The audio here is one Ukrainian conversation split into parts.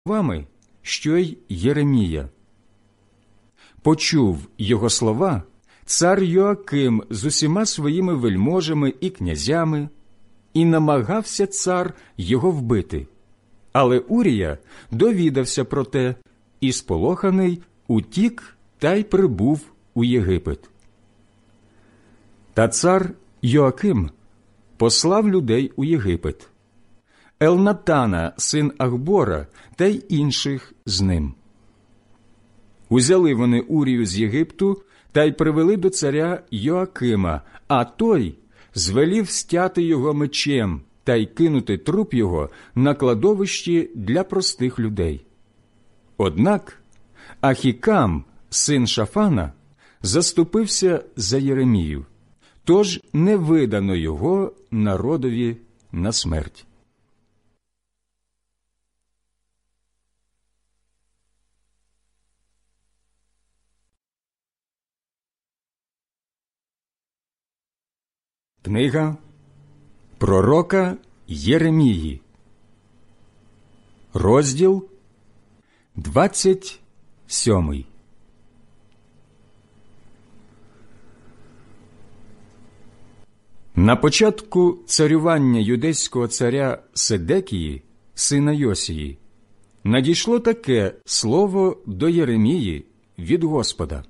словами, що й Єремія. Почув його слова цар Йоаким з усіма своїми вельможами і князями, і намагався цар його вбити. Але Урія довідався про те і, сполоханий, утік та й прибув у Єгипет. Та цар Йоаким послав людей у Єгипет, Елнатана, син Ахбора, та й інших з ним. Узяли вони Урію з Єгипту та й привели до царя Йоакима, а той звелів стяти його мечем та й кинути труп його на кладовищі для простих людей. Однак Ахікам, син Шафана, заступився за Єремію, тож не видано його народові на смерть. Книга пророка Єремії, розділ 27. На початку царювання юдейського царя Седекії, сина Йосії, надійшло таке слово до Єремії від Господа.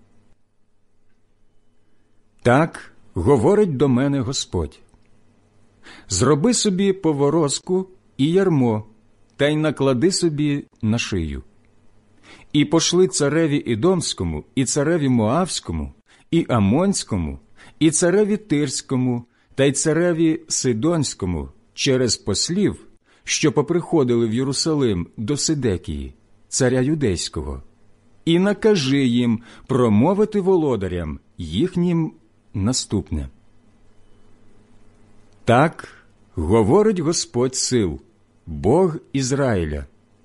Так говорить до мене Господь: зроби собі поворозку і ярмо, та й наклади собі на шию. І пошли цареві Ідомському, і цареві Моавському, і Амонському, і цареві Тирському, та й цареві Сидонському через послів, що поприходили в Єрусалим до Седекії, царя юдейського, і накажи їм промовити володарям їхнім наступне. Так говорить Господь сил, Бог Ізраїля.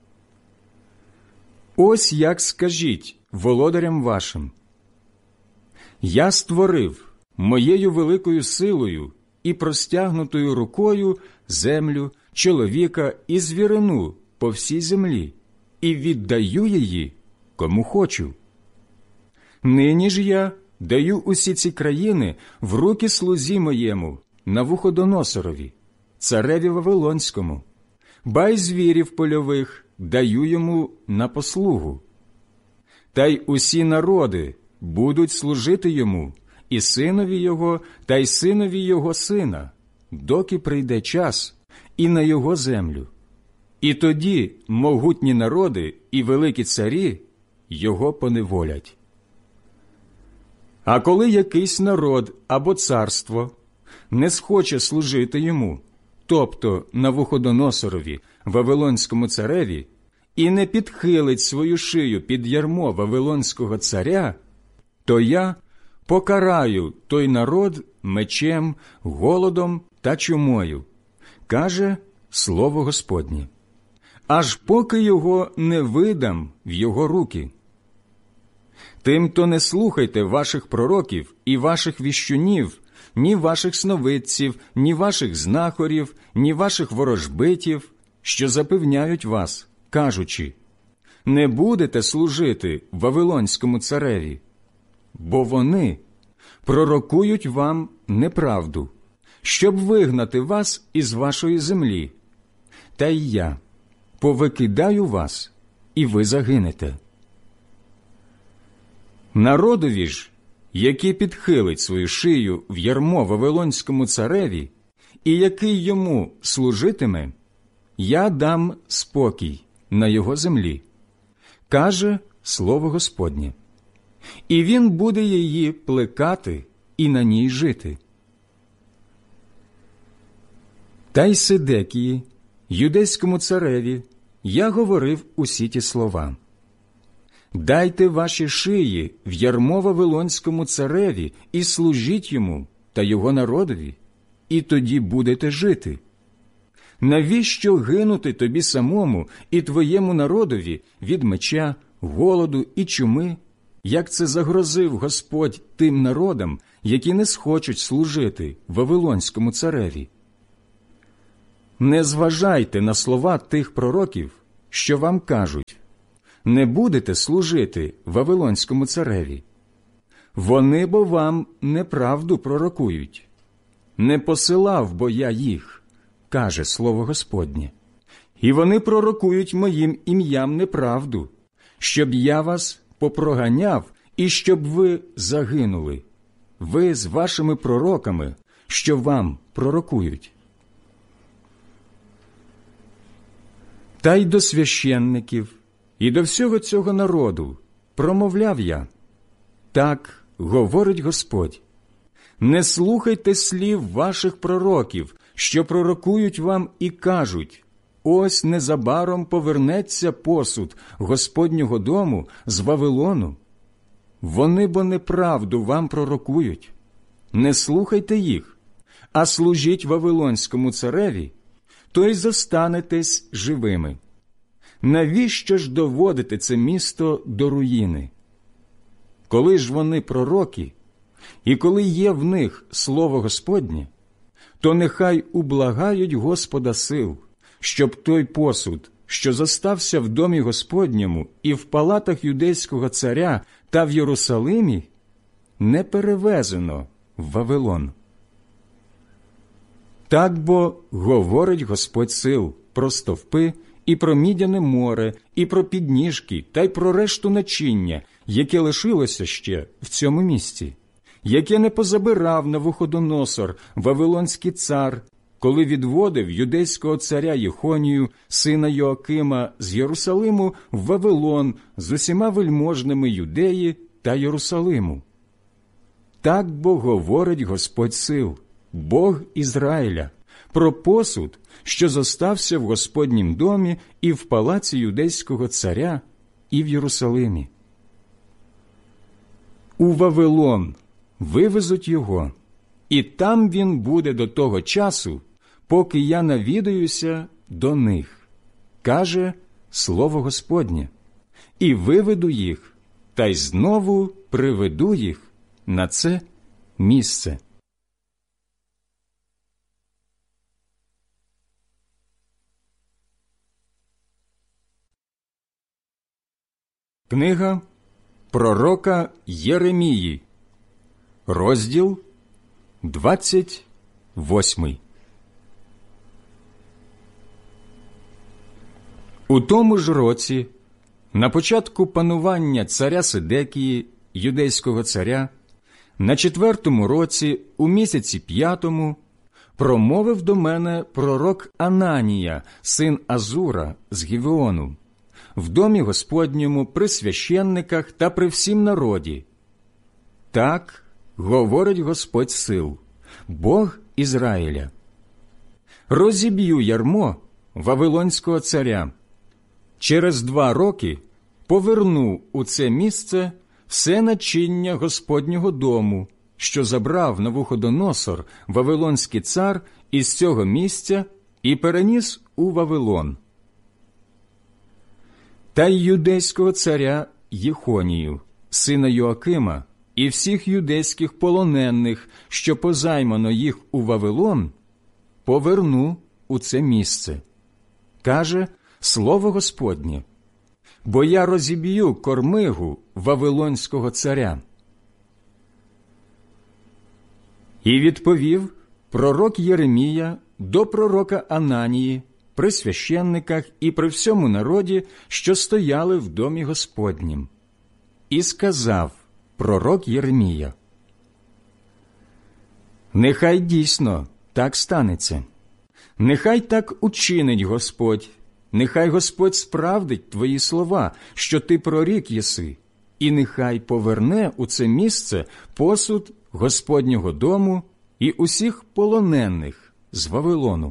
Ось як скажіть володарям вашим: я створив моєю великою силою і простягнутою рукою землю, чоловіка і звірину по всій землі, і віддаю її кому хочу. Нині ж я даю усі ці країни в руки слузі моєму, Навуходоносорові, цареві Вавилонському, ба й звірів польових даю йому на послугу. Та й усі народи будуть служити йому, і синові його, та й синові його сина, доки прийде час, і на його землю. І тоді могутні народи і великі царі його поневолять. А коли якийсь народ або царство не схоче служити йому, тобто Навуходоносорові, Вавилонському цареві, і не підхилить свою шию під ярмо Вавилонського царя, то я покараю той народ мечем, голодом та чумою, каже слово Господнє, аж поки його не видам в його руки. Тимто не слухайте ваших пророків і ваших віщунів, ні ваших сновидців, ні ваших знахарів, ні ваших ворожбитів, що запевняють вас, кажучи: не будете служити Вавилонському цареві, бо вони пророкують вам неправду, щоб вигнати вас із вашої землі. Та й я повикидаю вас, і ви загинете. Народові ж, який підхилить свою шию в ярмо Вавилонському цареві, і який йому служитиме, я дам спокій на його землі, каже слово Господнє. І він буде її плекати і на ній жити. Та й Седекії, юдейському цареві, я говорив усі ті слова. Дайте ваші шиї в ярмо Вавилонському цареві і служіть йому та його народові, і тоді будете жити. Навіщо гинути тобі самому і твоєму народові від меча, голоду і чуми, як це загрозив Господь тим народам, які не схочуть служити Вавилонському цареві? Не зважайте на слова тих пророків, що вам кажуть: не будете служити Вавилонському цареві. Вони бо вам неправду пророкують. Не посилав бо я їх, каже слово Господнє. І вони пророкують моїм ім'ям неправду, щоб я вас попроганяв і щоб ви загинули, ви з вашими пророками, що вам пророкують. Та й до священників, і до всього цього народу промовляв я: так говорить Господь, не слухайте слів ваших пророків, що пророкують вам і кажуть: ось незабаром повернеться посуд Господнього дому з Вавилону. Вони бо неправду вам пророкують. Не слухайте їх, а служіть Вавилонському цареві, то й зостанетесь живими. Навіщо ж доводити це місто до руїни? Коли ж вони пророки, і коли є в них слово Господнє, то нехай ублагають Господа сил, щоб той посуд, що зостався в домі Господньому і в палатах юдейського царя та в Єрусалимі, не перевезено в Вавилон. Так бо говорить Господь сил про стовпи і про мідяне море, і про підніжки, та й про решту начиння, яке лишилося ще в цьому місці, яке не позабирав Навуходоносор, Вавилонський цар, коли відводив юдейського царя Єхонію, сина Йоакима, з Єрусалиму в Вавилон з усіма вельможними Юдеї та Єрусалиму. Так бо говорить Господь сил, Бог Ізраїля, про посуд, що зостався в Господнім домі і в палаці юдейського царя, і в Єрусалимі. У Вавилон вивезуть його, і там він буде до того часу, поки я навідаюся до них, каже слово Господнє, і виведу їх, та й знову приведу їх на це місце. Книга пророка Єремії, розділ 28. У тому ж році, на початку панування царя Сидекії, юдейського царя, на 4-му році, у місяці 5-му, промовив до мене пророк Ананія, син Азура з Гівеону, в домі Господньому, при священниках та при всім народі. Так говорить Господь сил, Бог Ізраїля: розіб'ю ярмо Вавилонського царя. Через 2 роки поверну у це місце все начиння Господнього дому, що забрав Навуходоносор, Вавилонський цар, із цього місця і переніс у Вавилон. Та й юдейського царя Єхонію, сина Йоакима, і всіх юдейських полонених, що позаймано їх у Вавилон, поверну у це місце, каже слово Господнє, бо я розіб'ю кормигу Вавилонського царя. І відповів пророк Єремія до пророка Ананії при священниках і при всьому народі, що стояли в домі Господнім. І сказав пророк Єремія: нехай дійсно так станеться, нехай так учинить Господь, нехай Господь справдить твої слова, що ти прорік єси, і нехай поверне у це місце посуд Господнього дому і усіх полонених з Вавилону.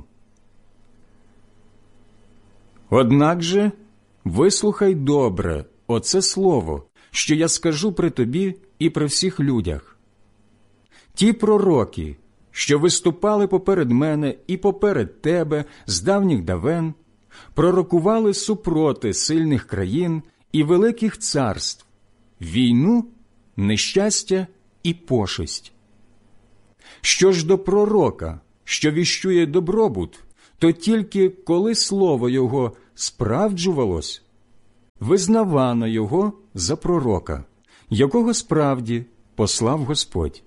Однак же вислухай добре оце слово, що я скажу при тобі і при всіх людях. Ті пророки, що виступали поперед мене і поперед тебе з давніх давен, пророкували супроти сильних країн і великих царств, війну, нещастя і пошесть. Що ж до пророка, що віщує добробут, то тільки коли слово його справджувалось, визнавано його за пророка, якого справді послав Господь.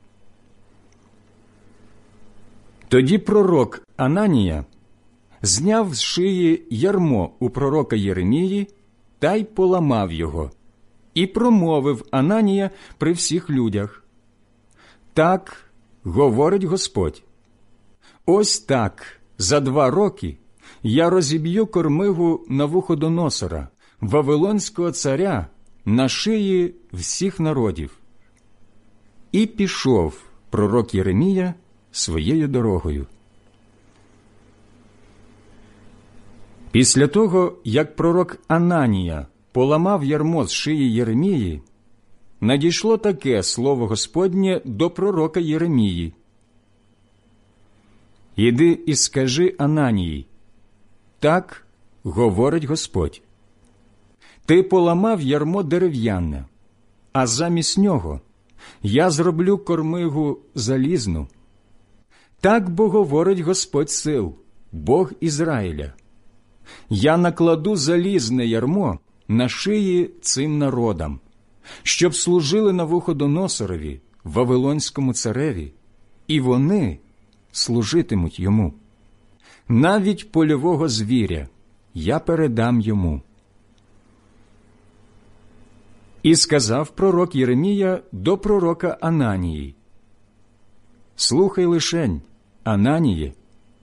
Тоді пророк Ананія зняв з шиї ярмо у пророка Єремії та й поламав його, і промовив Ананія при всіх людях: «Так говорить Господь, ось так за 2 роки я розіб'ю кормигу Навуходоносора, вавилонського царя, на шиї всіх народів». І пішов пророк Єремія своєю дорогою. Після того, як пророк Ананія поламав ярмо з шиї Єремії, надійшло таке слово Господнє до пророка Єремії: «Іди і скажи Ананії, так говорить Господь, ти поламав ярмо дерев'яне, а замість нього я зроблю кормигу залізну. Так бо говорить Господь сил, Бог Ізраїля: я накладу залізне ярмо на шиї цим народам, щоб служили Навуходоносорові, вавилонському цареві, і вони служитимуть йому. Навіть польового звіря я передам йому». І сказав пророк Єремія до пророка Ананії: «Слухай лишень, Ананіє,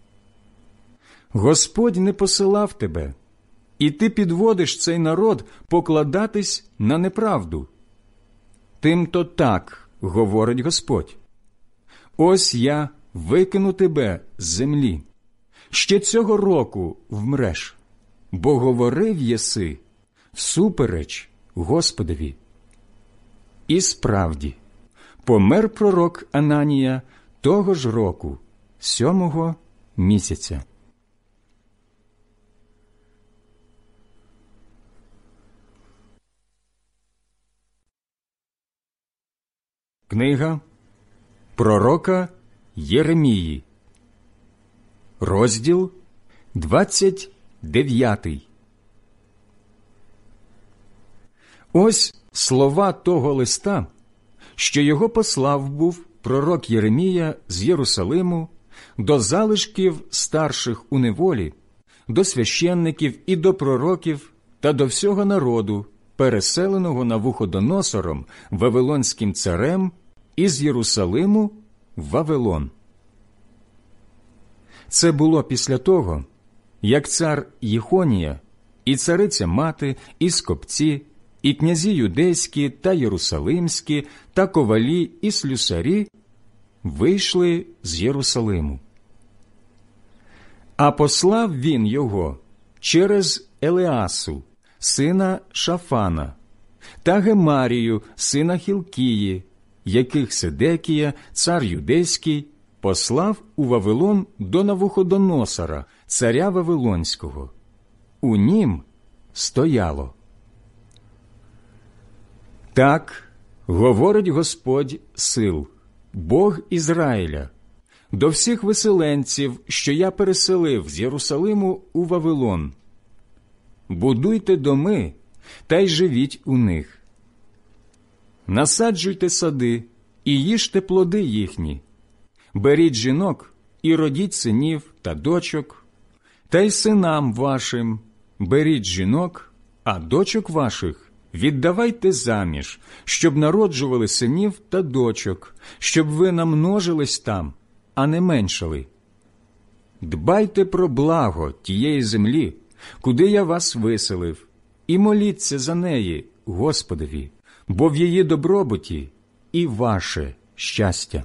Господь не посилав тебе, і ти підводиш цей народ покладатись на неправду. Тим-то так говорить Господь: ось я викину тебе з землі, ще цього року вмреш, бо говорив єси всупереч Господові». І справді, помер пророк Ананія того ж року, 7-го місяця. Книга пророка Єремії, розділ 29. Ось слова того листа, що його послав був пророк Єремія з Єрусалиму до залишків старших у неволі, до священників і до пророків та до всього народу, переселеного Навуходоносором, вавилонським царем, із Єрусалиму в Вавилон. Це було після того, як цар Єхонія, і цариця мати, і скопці, і князі юдейські та єрусалимські, та ковалі і слюсарі вийшли з Єрусалиму. А послав він його через Елеасу, сина Шафана, та Гемарію, сина Хілкії, яких Седекія, цар юдейський, послав у Вавилон до Навуходоносора, царя Вавилонського. У нім стояло: «Так говорить Господь сил, Бог Ізраїля, до всіх виселенців, що я переселив з Єрусалиму у Вавилон. Будуйте доми та й живіть у них. Насаджуйте сади і їжте плоди їхні. Беріть жінок і родіть синів та дочок, та й синам вашим беріть жінок, а дочок ваших віддавайте заміж, щоб народжували синів та дочок, щоб ви намножились там, а не меншали. Дбайте про благо тієї землі, куди я вас виселив, і моліться за неї Господові, бо в її добробуті і ваше щастя.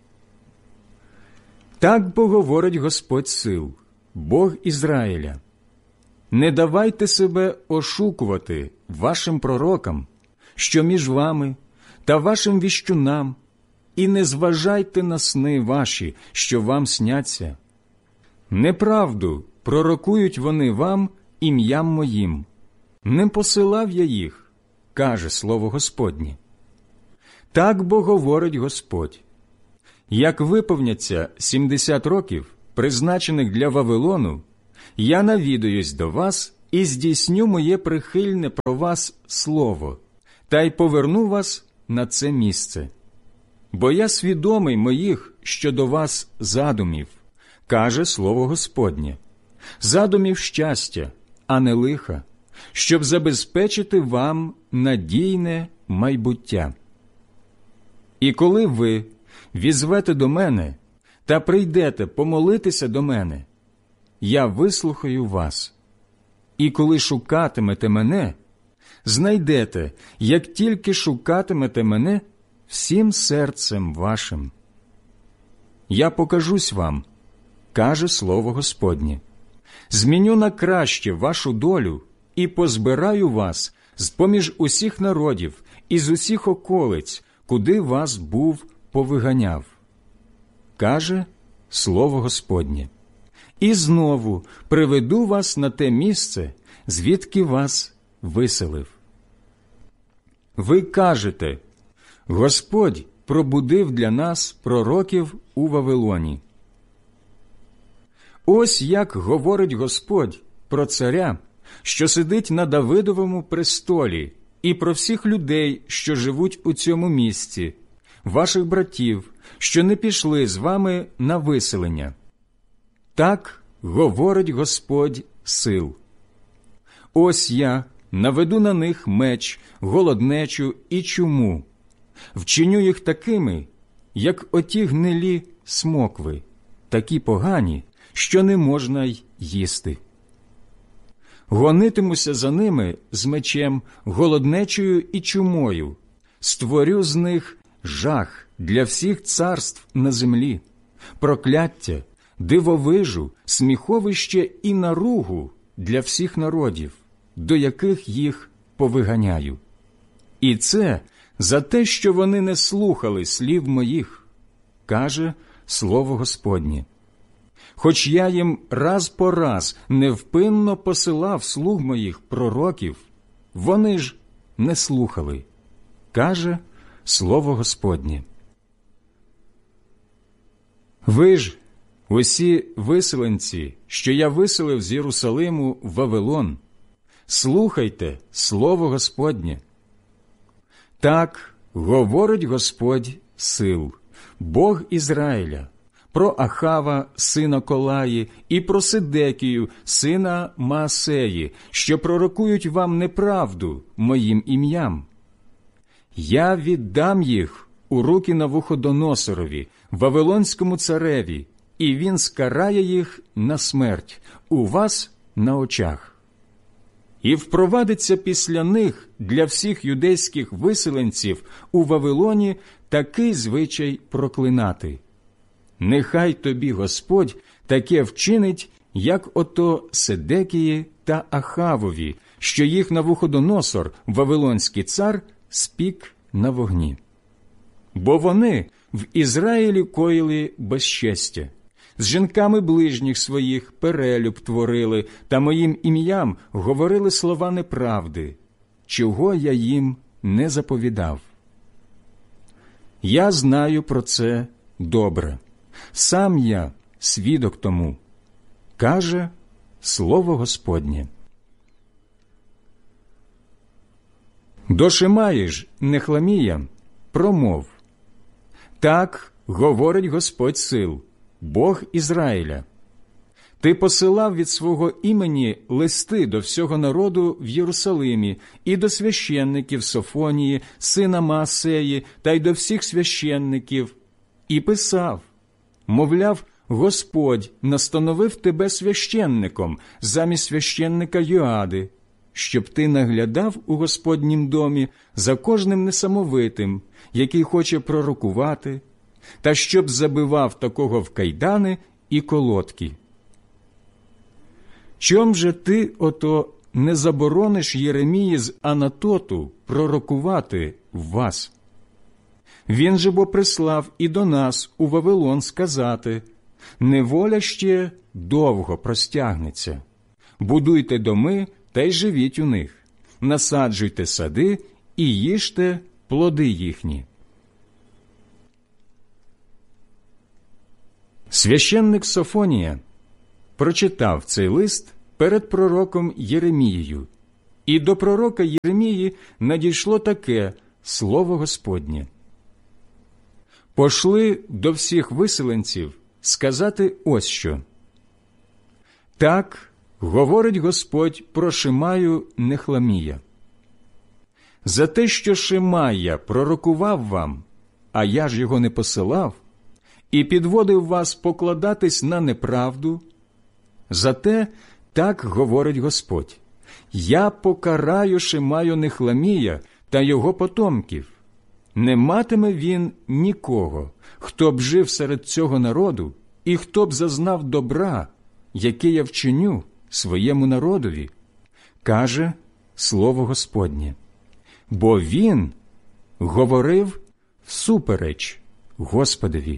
Так бо говорить Господь сил, Бог Ізраїля: не давайте себе ошукувати вашим пророкам, що між вами, та вашим віщунам, і не зважайте на сни ваші, що вам сняться. Неправду пророкують вони вам ім'ям моїм. Не посилав я їх, каже слово Господнє. Так бо говорить Господь: як виповняться 70 років, призначених для Вавилону, я навідаюсь до вас і здійсню моє прихильне про вас слово, та й поверну вас на це місце. Бо я свідомий моїх щодо вас задумів, каже слово Господнє, задумів щастя, а не лиха, щоб забезпечити вам надійне майбуття. І коли ви візвете до мене та прийдете помолитися до мене, я вислухаю вас. І коли шукатимете мене, знайдете, як тільки шукатимете мене всім серцем вашим. Я покажусь вам, каже слово Господнє, зміню на краще вашу долю і позбираю вас з-поміж усіх народів і з усіх околиць, куди вас був повиганяв, каже слово Господнє. І знову приведу вас на те місце, звідки вас виселив. Ви кажете, Господь пробудив для нас пророків у Вавилоні. Ось як говорить Господь про царя, що сидить на Давидовому престолі, і про всіх людей, що живуть у цьому місці, ваших братів, що не пішли з вами на виселення. Так говорить Господь сил. Ось я наведу на них меч, голоднечу і чуму, вчиню їх такими, як оті гнилі смокви, такі погані, що не можна й їсти. Гонитимуся за ними з мечем, голоднечою і чумою, створю з них жах для всіх царств на землі, прокляття, дивовижу, сміховище і наругу для всіх народів, до яких їх повиганяю. І це за те, що вони не слухали слів моїх, каже слово Господнє. Хоч я їм раз по раз невпинно посилав слуг моїх пророків, вони ж не слухали, каже слово Господнє. Ви ж, усі виселенці, що я виселив з Єрусалиму в Вавилон, слухайте слово Господнє. Так говорить Господь сил, Бог Ізраїля, про Ахава, сина Колаї, і про Сидекію, сина Маасеї, що пророкують вам неправду моїм ім'ям. Я віддам їх у руки Навуходоносорові, Вавилонському цареві, і він скарає їх на смерть у вас на очах. І впровадиться після них для всіх юдейських виселенців у Вавилоні такий звичай проклинати. Нехай тобі Господь таке вчинить, як ото Седекії та Ахавові, що їх Навуходоносор, Вавилонський цар, спік на вогні. Бо вони в Ізраїлі коїли безчестя, з жінками ближніх своїх перелюб творили та моїм ім'ям говорили слова неправди, чого я їм не заповідав. Я знаю про це добре. Сам я свідок тому, каже слово Господнє. До Шимаї ж, Нехламія, промов. Так говорить Господь сил, Бог Ізраїля. Ти посилав від свого імені листи до всього народу в Єрусалимі і до священників Софонії, сина Маасеї, та й до всіх священників, і писав, мовляв, Господь настановив тебе священником замість священника Йоади, щоб ти наглядав у Господнім домі за кожним несамовитим, який хоче пророкувати, та щоб забивав такого в кайдани і колодки. Чом же ти ото не заборониш Єремії з Анатоту пророкувати в вас? Він же бо прислав і до нас у Вавилон сказати, неволя ще довго простягнеться. Будуйте доми та й живіть у них, насаджуйте сади і їжте плоди їхні. Священник Софонія прочитав цей лист перед пророком Єремією, і до пророка Єремії надійшло таке слово Господнє: «Пошли до всіх виселенців сказати ось що. Так говорить Господь про Шимаю Нехламія. За те, що Шимая пророкував вам, а я ж його не посилав, і підводив вас покладатись на неправду, зате так говорить Господь: я покараю Шимаю Нехламія та його потомків. Не матиме він нікого, хто б жив серед цього народу, і хто б зазнав добра, яке я вчиню своєму народові, каже слово Господнє. Бо він говорив всупереч Господові».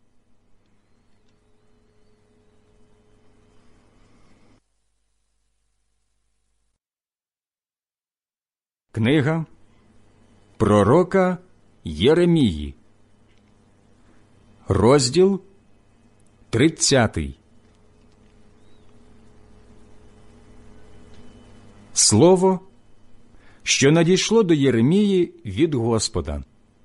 Книга пророка Єремії, розділ 30. Слово, що надійшло до Єремії від Господа.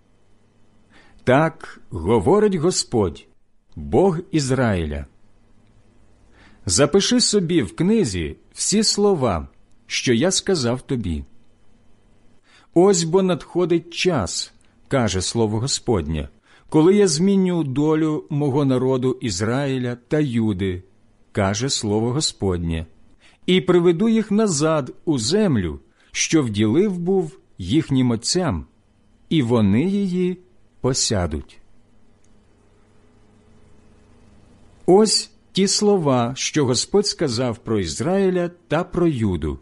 Так говорить Господь, Бог Ізраїля. Запиши собі в книзі всі слова, що я сказав тобі. Ось бо надходить час, каже слово Господнє, коли я зміню долю мого народу Ізраїля та Юди, каже слово Господнє, і приведу їх назад у землю, що вділив був їхнім отцям, і вони її посядуть. Ось ті слова, що Господь сказав про Ізраїля та про Юду.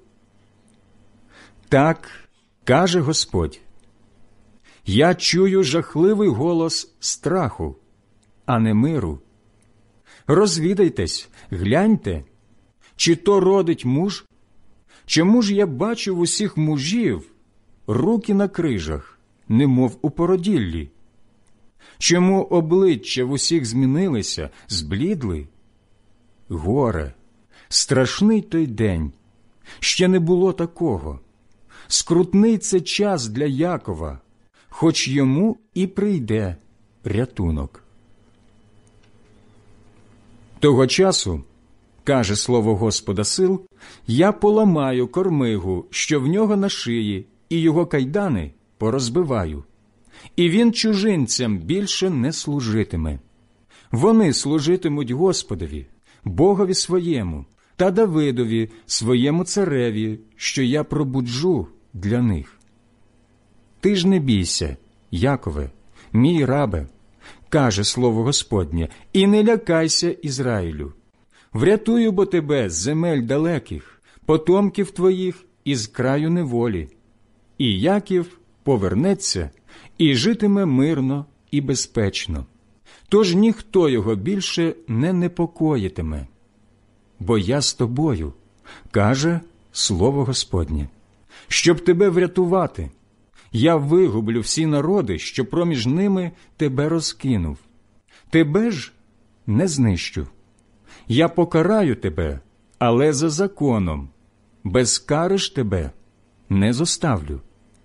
Так каже Господь: я чую жахливий голос страху, а не миру. Розвідайтесь, гляньте, чи то родить муж? Чому ж я бачу в усіх мужів руки на крижах, немов у породіллі? Чому обличчя в усіх змінилися, зблідли? Горе, страшний той день, ще не було такого. Скрутний це час для Якова, хоч йому і прийде рятунок. Того часу, каже слово Господа сил, я поламаю кормигу, що в нього на шиї, і його кайдани порозбиваю. І він чужинцям більше не служитиме. Вони служитимуть Господові, Богові своєму, та Давидові, своєму цареві, що я пробуджу для них. Ти ж не бійся, Якове, мій рабе, каже слово Господнє, і не лякайся, Ізраїлю. Врятую бо тебе з земель далеких, потомків твоїх із краю неволі. І Яків повернеться і житиме мирно і безпечно. Тож ніхто його більше не непокоїтиме. Бо я з тобою, каже слово Господнє, щоб тебе врятувати. Я вигублю всі народи, що проміж ними тебе розкинув. Тебе ж не знищу. Я покараю тебе, але за законом. Без кари ж тебе не зоставлю.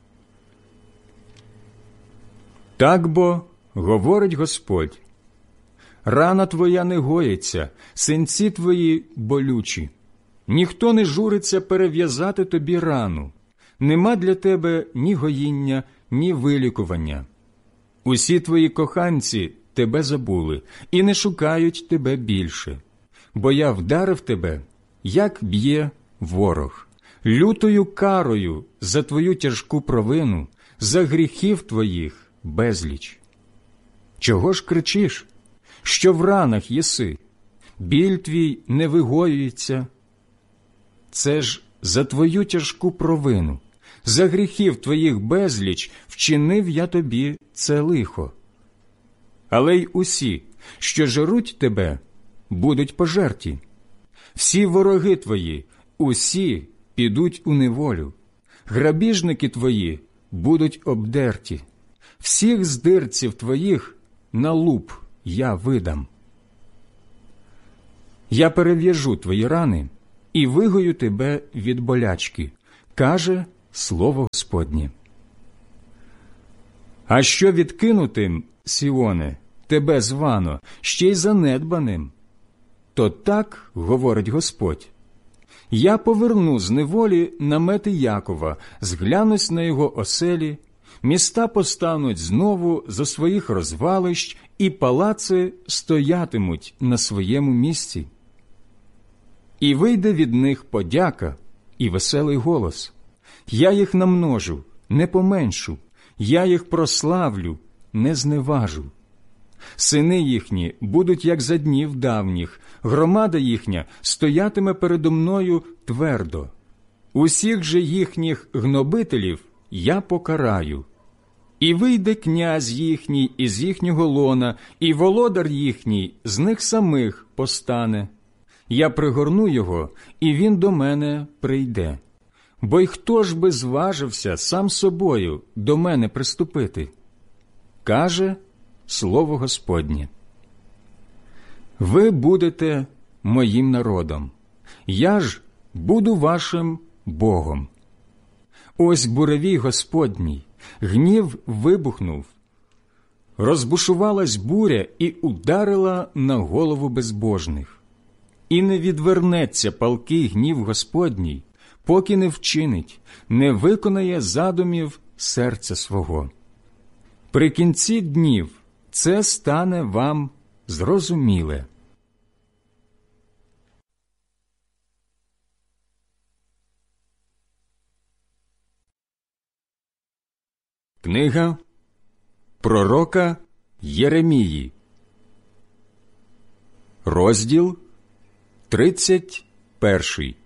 Так бо говорить Господь: рана твоя не гоїться, синці твої болючі. Ніхто не журиться перев'язати тобі рану. Нема для тебе ні гоїння, ні вилікування. Усі твої коханці тебе забули і не шукають тебе більше. Бо я вдарив тебе, як б'є ворог, лютою карою за твою тяжку провину, за гріхів твоїх безліч. Чого ж кричиш? Що в ранах єси? Біль твій не вигоюється. Це ж за твою тяжку провину, за гріхів твоїх безліч вчинив я тобі це лихо. Але й усі, що жеруть тебе, будуть пожерті. Всі вороги твої, усі підуть у неволю. Грабіжники твої будуть обдерті. Всіх здирців твоїх на луп я видам. Я перев'яжу твої рани і вигою тебе від болячки, каже слово Господнє. А що відкинутим, Сіоне, тебе звано, ще й занедбаним? То так, говорить Господь, я поверну з неволі намети Якова, зглянусь на його оселі, міста постануть знову зо своїх розвалищ, і палаци стоятимуть на своєму місці. І вийде від них подяка і веселий голос. Я їх намножу, не поменшу, я їх прославлю, не зневажу. Сини їхні будуть, як за днів давніх, громада їхня стоятиме передо мною твердо. Усіх же їхніх гнобителів я покараю. І вийде князь їхній із їхнього лона, і володар їхній з них самих постане. Я пригорну його, і він до мене прийде. Бо й хто ж би зважився сам собою до мене приступити? Каже слово Господнє. Ви будете моїм народом, я ж буду вашим Богом. Ось буревій Господній, гнів вибухнув. Розбушувалась буря і ударила на голову безбожних. І не відвернеться палкий гнів Господній, поки не вчинить, не виконає задумів серця свого. При кінці днів це стане вам зрозуміле. Книга пророка Єремії, розділ 31.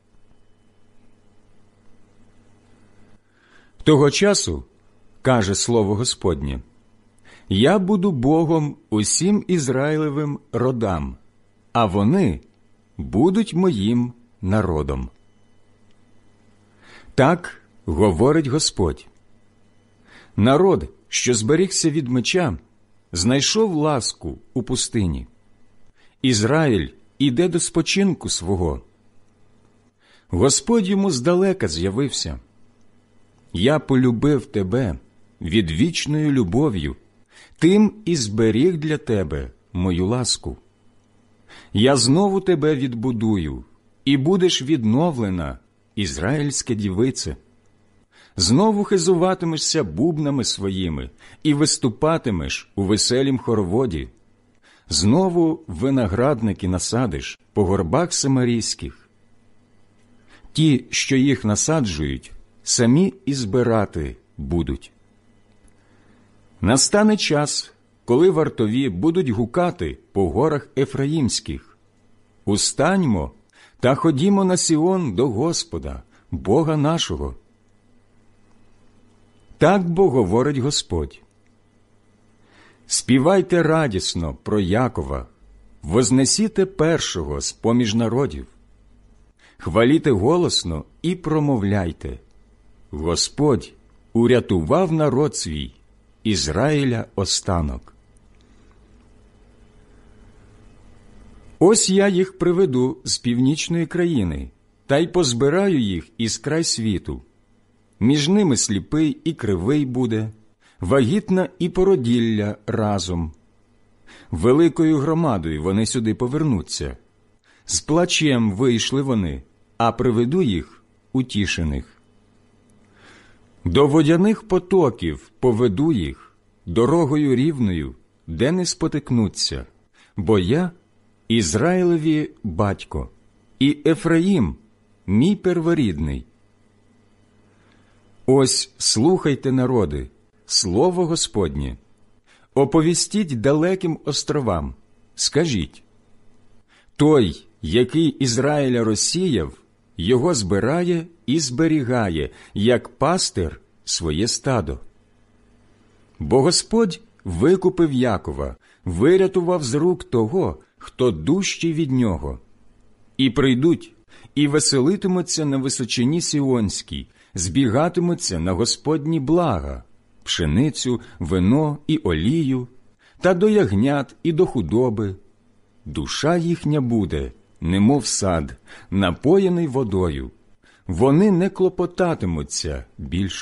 Того часу, каже слово Господнє, я буду Богом усім Ізраїлевим родам, а вони будуть моїм народом. Так говорить Господь. Народ, що зберігся від меча, знайшов ласку у пустині. Ізраїль іде до спочинку свого. Господь йому здалека з'явився. Я полюбив тебе відвічною любов'ю, тим і зберіг для тебе мою ласку. Я знову тебе відбудую, і будеш відновлена, ізраїльська дівице. Знову хизуватимешся бубнами своїми і виступатимеш у веселім хороводі. Знову виноградники насадиш по горбах самарійських. Ті, що їх насаджують, самі і збирати будуть. Настане час, коли вартові будуть гукати по горах Ефраїмських. Устаньмо та ходімо на Сіон до Господа, Бога нашого. Так бо говорить Господь. Співайте радісно про Якова, вознесіте першого з-поміж народів. Хваліте голосно і промовляйте. Господь урятував народ свій, Ізраїля останок. Ось я їх приведу з північної країни, та й позбираю їх із край світу. Між ними сліпий і кривий буде, вагітна і породілля разом. Великою громадою вони сюди повернуться. З плачем вийшли вони, а приведу їх утішених. До водяних потоків поведу їх, дорогою рівною, де не спотикнуться, бо я Ізраїлеві батько, і Ефраїм мій перворідний. Ось слухайте, народи, слово Господнє. Оповістіть далеким островам, скажіть. Той, який Ізраїля розсіяв, його збирає і зберігає, як пастир своє стадо. Бо Господь викупив Якова, вирятував з рук того, хто дужчий від нього. І прийдуть, і веселитимуться на височині Сіонській, збігатимуться на Господні блага, пшеницю, вино і олію, та до ягнят і до худоби. Душа їхня буде немов сад, напоєний водою. Вони не клопотатимуться більше